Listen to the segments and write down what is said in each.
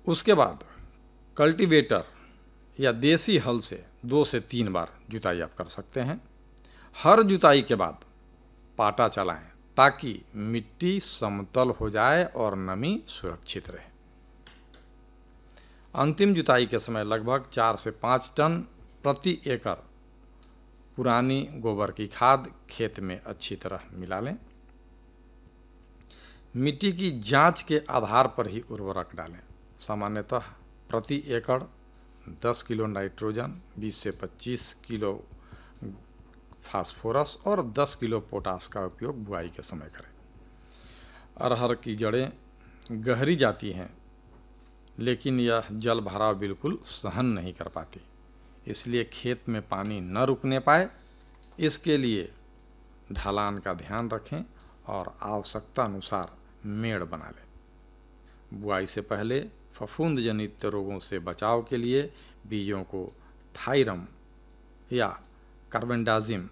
उसके बाद कल्टीवेटर या देसी हल से 2 से 3 बार जुताई आप कर सकते हैं। हर जुताई के बाद पाटा चलाएं ताकि मिट्टी समतल हो जाए और नमी सुरक्षित रहे। अंतिम जुताई के समय लगभग 4 से 5 टन प्रति एकड़ पुरानी गोबर की खाद खेत में अच्छी तरह मिला लें। मिट्टी की जांच के आधार पर ही उर्वरक डालें। सामान्यतः प्रति एकड़ 10 किलो नाइट्रोजन, 20 से 25 किलो फास्फोरस और 10 किलो पोटास का उपयोग बुआई के समय करें। अरहर की जड़ें गहरी जाती हैं, लेकिन यह जल भराव बिल्कुल सहन नहीं कर पाती, इसलिए खेत में पानी न रुकने पाए, इसके लिए ढलान का ध्यान रखें और आवश्यकता अनुसार मेड़ बना लें। बुआई से पहले फफूंद जनित रोगों से बचाव के लिए बीजों को थाइरम या कार्बेंडाजिम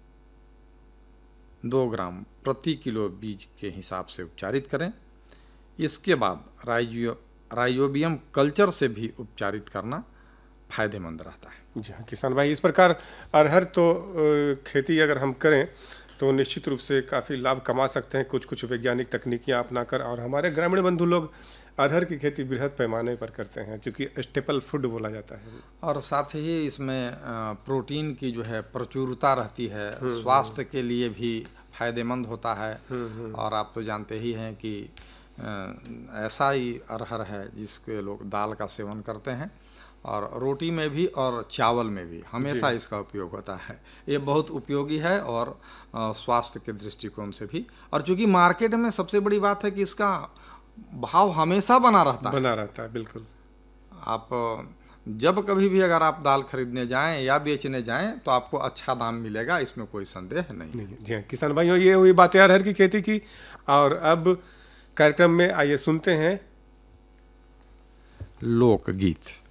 2 ग्राम प्रति किलो बीज के हिसाब से उपचारित करें। इसके बाद राइजोबियम कल्चर से भी उपचारित करना फायदेमंद रहता है। जी हाँ किसान भाई, इस प्रकार अरहर तो खेती अगर हम करें तो निश्चित रूप से काफ़ी लाभ कमा सकते हैं कुछ वैज्ञानिक तकनीकियाँ अपनाकर। और हमारे ग्रामीण बंधु लोग अरहर की खेती बृहद पैमाने पर करते हैं, क्योंकि स्टेपल फूड बोला जाता है। और साथ ही इसमें प्रोटीन की जो है प्रचुरता रहती है, स्वास्थ्य के लिए भी फायदेमंद होता है। और आप तो जानते ही हैं कि ऐसा ही अरहर है जिसके लोग दाल का सेवन करते हैं, और रोटी में भी और चावल में भी हमेशा इसका उपयोग होता है। ये बहुत उपयोगी है और स्वास्थ्य के दृष्टिकोण से भी। और चूँकि मार्केट में सबसे बड़ी बात है कि इसका भाव हमेशा बना रहता है। बिल्कुल। आप जब कभी भी अगर आप दाल खरीदने जाएं या बेचने जाएं तो आपको अच्छा दाम मिलेगा, इसमें कोई संदेह नहीं। जी हाँ किसान भाइयों, ये हुई बातें अरहर की खेती की। और अब कार्यक्रम में आइए सुनते हैं लोकगीत।